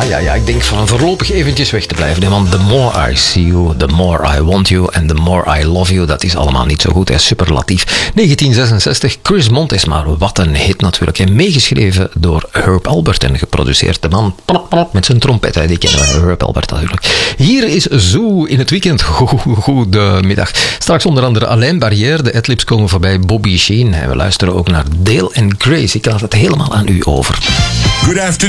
Ja, ik denk van voorlopig eventjes weg te blijven. Want the more I see you, the more I want you and the more I love you, dat is allemaal niet zo goed. Hij is superlatief. 1966, Chris Montesma, wat een hit natuurlijk. En meegeschreven door Herb Alpert en geproduceerd de man met zijn trompet. Die kennen we, Herb Alpert natuurlijk. Hier is Zoo in het weekend. Goedemiddag. Straks onder andere Alain Barrière, de adlibs komen voorbij, Bobby Sheen. En we luisteren ook naar Dale and Grace. Ik laat het helemaal aan u over. Good afternoon.